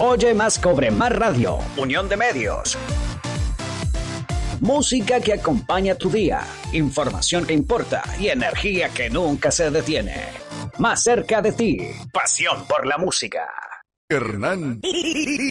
Oye más, cobre más radio. Unión de medios. Música que acompaña tu día, información que importa y energía que nunca se detiene. Más cerca de ti, pasión por la música. Hernán